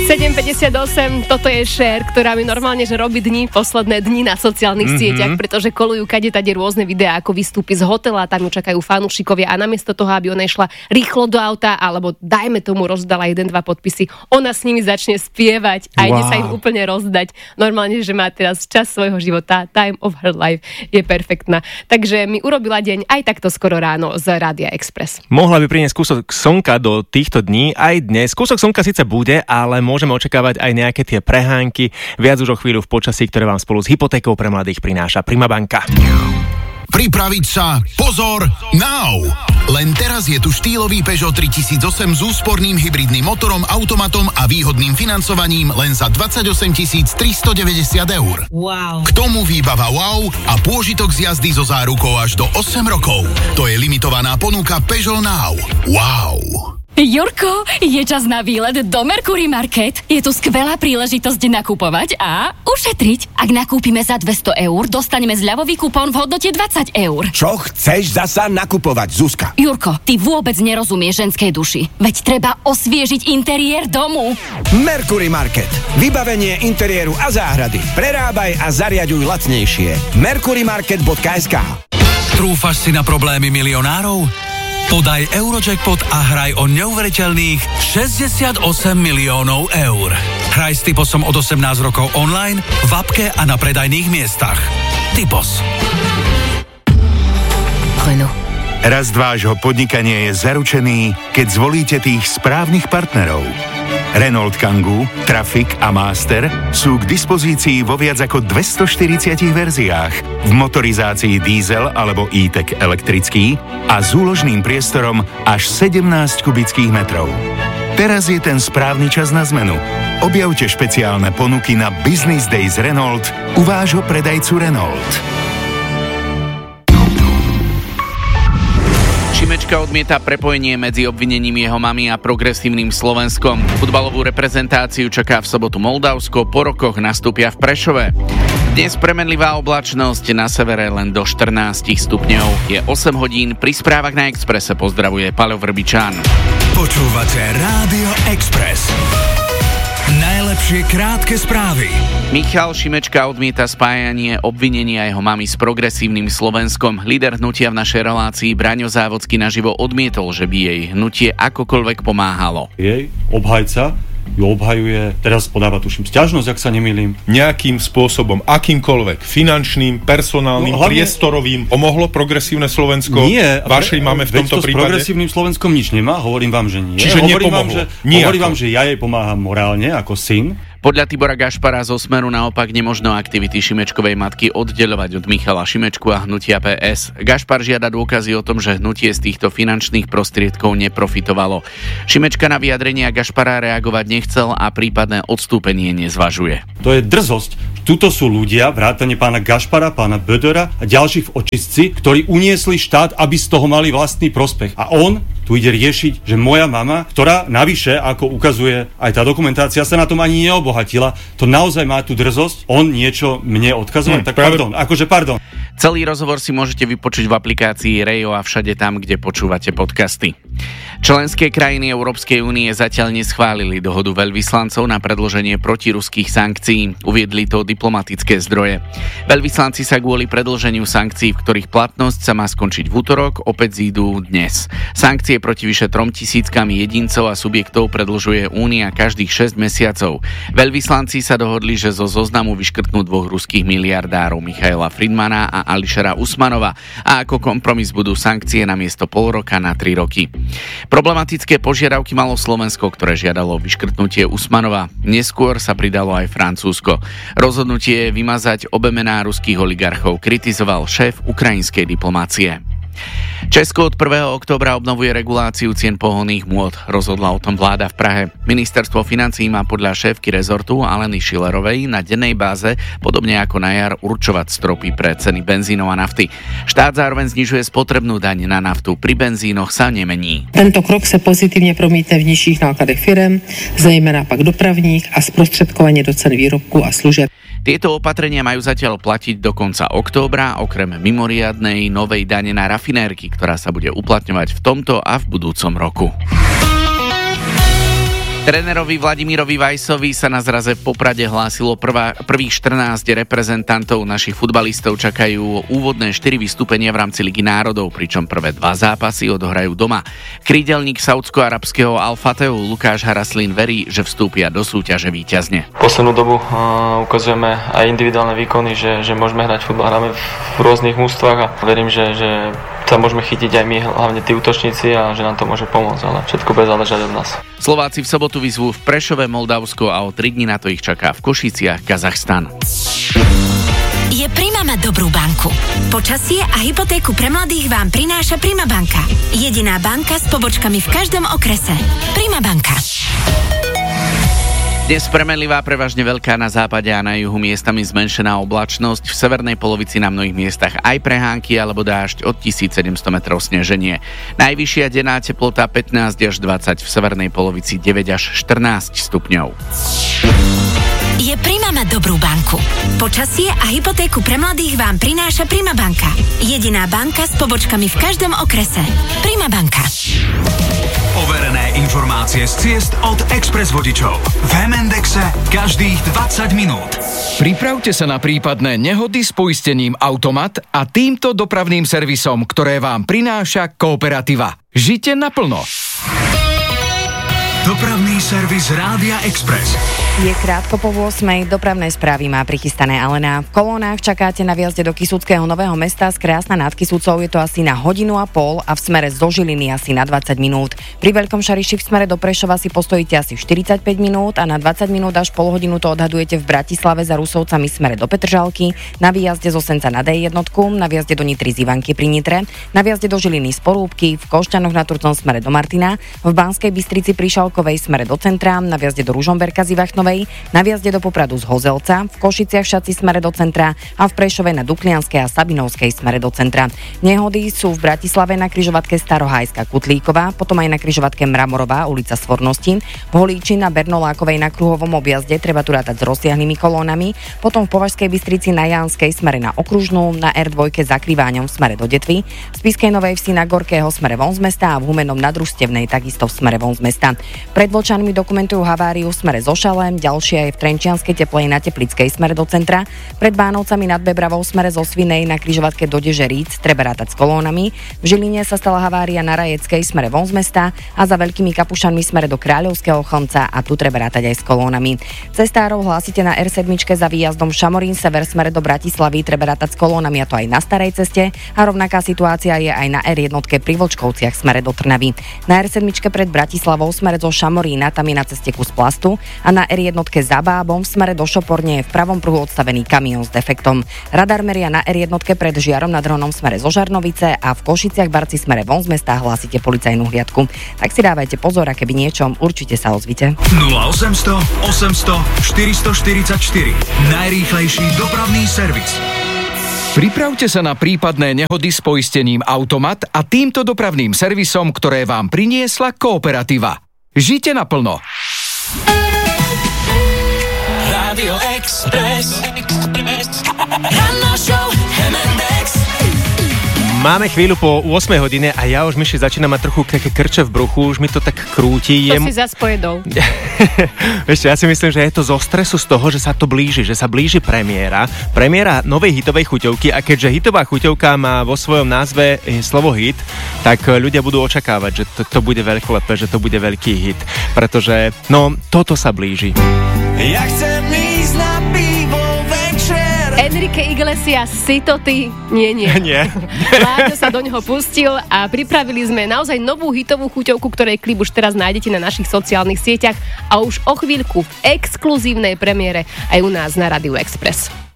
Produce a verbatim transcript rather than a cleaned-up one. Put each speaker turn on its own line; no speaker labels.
sedem päťdesiatosem, toto je Cher, ktorá mi normálne, že robí dni, posledné dni na sociálnych mm-hmm. sieťach, pretože kolujú kade tade rôzne videá, ako vystúpi z hotela, tam ju čakajú fanúšikovia a namiesto toho, aby ona išla rýchlo do auta, alebo dajme tomu rozdala jeden, dva podpisy, ona s nimi začne spievať a wow. ide sa im úplne rozdať. Normálne, že má teraz čas svojho života, time of her life, je perfektná. Takže mi urobila deň aj takto skoro ráno z Rádia Express.
Mohla by priniesť kúsok slnka do týchto dní aj dnes. Kúsok slnka síce bude, ale môžeme očakávať aj nejaké tie prehánky. Viac už o chvíľu v počasí, ktoré vám spolu s hypotékou pre mladých prináša Primabanka.
Pripraviť sa, pozor, now! Len teraz je tu štýlový Peugeot tritisícosem s úsporným hybridným motorom, automatom a výhodným financovaním len za dvadsaťosem tisíc tristodeväťdesiat eur.
Wow.
K tomu výbava wow a pôžitok z jazdy so zárukou až do osem rokov. To je limitovaná ponuka Peugeot Now. Wow.
Jurko, je čas na výlet do Mercury Market. Je tu skvelá príležitosť nakupovať a ušetriť. Ak nakúpime za dvesto eur, dostaneme zľavový kupón v hodnote dvadsať eur.
Čo chceš zasa nakupovať, Zuzka?
Jurko, ty vôbec nerozumieš ženskej duši. Veď treba osviežiť interiér domu.
Mercury Market. Vybavenie interiéru a záhrady. Prerábaj a zariaďuj lacnejšie. mercury market bodka es ká.
Trúfaš si na problémy milionárov? Podaj Eurojackpot a hraj o neuveriteľných šesťdesiatosem miliónov eur. Hraj s Typosom od osemnásť rokov online, v appke a na predajných miestach. Typos.
Renault.
Rast vášho podnikania je zaručený, keď zvolíte tých správnych partnerov. Renault Kangoo, Traffic a Master sú k dispozícii vo viac ako dvestoštyridsať verziách v motorizácii diesel alebo e-tech elektrický a s úložným priestorom až sedemnásť kubických metrov. Teraz je ten správny čas na zmenu. Objavte špeciálne ponuky na Business Days Renault u vášho predajcu Renault.
Šimečka odmieta prepojenie medzi obvinením jeho mamy a progresívnym Slovenskom. Futbalovú reprezentáciu čaká v sobotu Moldavsko, po rokoch nastúpia v Prešove. Dnes premenlivá oblačnosť, na severe len do štrnásť stupňov. Je osem hodín, pri správach na Expresse pozdravuje Paľo Vrbičan.
Počúvate Rádio Express. Najlepšie krátke správy.
Michal Šimečka odmieta spájanie obvinenia jeho mamy s progresívnym Slovenskom. Líder hnutia v našej relácii Braňo Závodský naživo odmietol, že by jej hnutie akokoľvek pomáhalo.
Jej obhajca ju obhajuje, teraz podáva tuším sťažnosť, ak sa nemýlim.
Nejakým spôsobom, akýmkoľvek, finančným, personálnym, no, hlavne priestorovým, pomohlo progresívne Slovensko
nie,
vašej máme v tomto
to
prípade?
S progresívnym Slovenskom nič nemá, hovorím vám, že nie.
Čiže
hovorím
nepomohlo?
Vám, že, hovorím vám, že ja jej pomáham morálne, ako syn.
Podľa Tibora Gašpara zo Smeru naopak nemožno aktivity Šimečkovej matky oddeľovať od Michala Šimečku a hnutia pé es. Gašpar žiada dôkazy o tom, že hnutie z týchto finančných prostriedkov neprofitovalo. Šimečka na vyjadrenia Gašpara reagovať nechcel a prípadné odstúpenie nezvažuje.
To je drzosť. Tuto sú ľudia, vrátane pána Gašpara, pána Bödöra a ďalších v očistci, ktorí uniesli štát, aby z toho mali vlastný prospech. A on tu ide riešiť, že moja mama, ktorá navyše, ako ukazuje aj tá dokumentácia, sa na tom ani neobohatila, to naozaj má tú drzosť, on niečo mne odkazovať, hm, tak práve... pardon, akože pardon.
Celý rozhovor si môžete vypočuť v aplikácii Rejo a všade tam, kde počúvate podcasty. Členské krajiny Európskej únie zatiaľ neschválili dohodu veľvyslancov na predĺženie protiruských sankcií. Uviedli to diplomatické zdroje. Veľvyslanci sa kvôli predĺženiu sankcií, v ktorých platnosť sa má skončiť v útorok, opäť zídu dnes. Sankcie proti vyše trom tisíckam jedincov a subjektov predĺžuje Únia každých šesť mesiacov. Veľvyslanci sa dohodli, že zo zoznamu vyškrtnú dvoch ruských miliardárov Michaila Friedmana a Ališera Usmanova a ako kompromis budú sankcie namiesto pol roka na tri roky. Problematické požiadavky malo Slovensko, ktoré žiadalo vyškrtnutie Usmanova. Neskôr sa pridalo aj Francúzsko. Rozhodnutie vymazať obe mená ruských oligarchov kritizoval šéf ukrajinskej diplomácie. Česko od prvého októbra obnovuje reguláciu cien pohonných môd. Rozhodla o tom vláda v Prahe. Ministerstvo financií má podľa šéfky rezortu Aleny Schillerovej na dennej báze, podobne ako na jar, určovať stropy pre ceny benzínov a nafty. Štát zároveň znižuje spotrebnú daň na naftu. Pri benzínoch sa nemení.
Tento krok se pozitivně promítne v nižších nákladech firem, zejména pak dopravních a sprostředkovaně do cen výrobků a služeb.
Tieto opatrenia majú zatiaľ platiť do konca októbra, okrem mimoriadnej novej dane na rafinérky, ktorá sa bude uplatňovať v tomto a v budúcom roku. Trénerovi Vladimírovi Vajsovi sa na zraze v Poprade hlásilo prvá, prvých štrnásť reprezentantov. Našich futbalistov čakajú úvodné štyri vystúpenia v rámci Ligy národov, pričom prvé dva zápasy odohrajú doma. Krídelník saúdsko-arabského Al-Fateu Lukáš Haraslín verí, že vstúpia do súťaže víťazne.
Poslednú dobu uh, ukazujeme aj individuálne výkony, že, že môžeme hrať futbal, hráme v rôznych mústvách a verím, že, že sa môžeme chytiť aj my, hlavne tí útočníci, a že nám to môže pomôcť, ale všetko bude záležať od nás.
Slováci v sobotu vyzvú v Prešove Moldavsko a o tri dni na to ich čaká v Košiciach Kazachstan.
Je Prima mať dobrú banku. Počasie a hypotéku pre mladých vám prináša Prima banka. Jediná banka s pobočkami v každom okrese. Prima banka.
Dnes premenlivá, prevažne veľká na západe a na juhu, miestami zmenšená oblačnosť. V severnej polovici na mnohých miestach aj prehánky alebo dážď, od tisícsedemsto metrov sneženie. Najvyššia denná teplota pätnásť až dvadsať, v severnej polovici deväť až štrnásť stupňov.
Je Prima mať dobrú banku. Počasie a hypotéku pre mladých vám prináša Prima banka. Jediná banka s pobočkami v každom okrese. Prima banka.
Overené informácie z ciest od Express vodičov. V Hemendexe každých dvadsať minút.
Pripravte sa na prípadné nehody s poistením Automat a týmto dopravným servisom, ktoré vám prináša Kooperativa. Žite naplno.
Dopravný servis Rádia Express.
Je krátko po ôsmej, dopravné správy má prichystané Alena. V kolónach čakáte na výjazde do Kysuckého Nového Mesta z Krásna nad Kysucou, je to asi na hodinu a pol a v smere zo Žiliny asi na dvadsať minút. Pri Veľkom Šariši v smere do Prešova si postojíte asi štyridsaťpäť minút a na dvadsať minút až pol hodinu to odhadujete v Bratislave za Rusovcami smere do Petržalky, na výjazde zo Senca na dé jeden, na výjazde do Nitry z Ivanky pri Nitre, na výjazde do Žiliny z Porúbky, v Košťanoch na Turcom smere do Martina, v Banskej Bystrici pri Šalkovej smere do centra, na výjazde do Ružomberka z Ivachnovej, na výjazde do Popradu z Hozelca, v Košiciach Šaci smere do centra a v Prešove na Duklianskej a Sabinovskej smere do centra. Nehody sú v Bratislave na križovatke Starohajská Kutlíková, potom aj na križovatke Mramorová ulica Svornosti, v Holíči na Bernolákovej na kruhovom objazde, treba tu rátať s rozsiahlými kolónami, potom v Považskej Bystrici na Janskej smere na Okružnú, na er dva za Kriváňom v smere do Detvy, v Spišskej Novej Vsi na Gorkého smere von z mesta a v Humennom na Družstevnej takisto v smere von z mesta. Pred Vlčanmi dokumentujú haváriu v smere zo Šalem, ďalšia je v Trenčianskej Teplej na Teplickej smere do centra, pred Bánovcami nad Bebravou smere zo Svinej na križovatke do Dežeríc, treba rátať s kolónami. V Žiline sa stala havária na Rajeckej smere von z mesta a za Veľkými Kapušanmi smere do Kráľovského Chlmca a tu treba rátať aj s kolónami. Cestárov hlásite na er sedem za výjazdom Šamorín sever smere do Bratislavy, treba rátať s kolónami, a to aj na starej ceste, a rovnaká situácia je aj na er jeden pri Vlčkovciach smere do Trnavy. Na er sedem pred Bratislavou smere zo Šamorína, tam je na ceste kus plastu, a na er jeden za Bábom v smere do Šoporne je v pravom pruhu odstavený kamión s defektom. Radar meria na er jeden pred Žiarom nad Hronom v smere zo Žarnovice a v Košiciach Barci smere von z mesta hlásite policajnú hliadku. Tak si dávajte pozor, a keby niečom, určite sa ozvite.
nula osemsto osemsto štyristoštyridsaťštyri. Najrýchlejší dopravný servis.
Pripravte sa na prípadné nehody s poistením Automat a týmto dopravným servisom, ktoré vám priniesla Kooperativa. Žite naplno.
Radio Express. Ranná show Hemendex.
Máme chvíľu po ôsmej hodine a ja už, Myši, začínam mať trochu také krče v bruchu, už mi to tak krúti.
To je... si zas pojedol.
Ešte, ja si myslím, že je to zo stresu z toho, že sa to blíži, že sa blíži premiéra. Premiéra novej hitovej chuťovky, a keďže hitová chuťovka má vo svojom názve slovo hit, tak ľudia budú očakávať, že to, to bude veľkolepé, že to bude veľký hit. Pretože, no, toto sa blíži.
Ja chcem ísť na pivo večer.
Enrique Iglesias, si to ty? Nie, nie.
Nie.
Láďo sa do neho pustil a pripravili sme naozaj novú hitovú chuťovku, ktorej klip už teraz nájdete na našich sociálnych sieťach a už o chvíľku v exkluzívnej premiére aj u nás na Rádiu Express.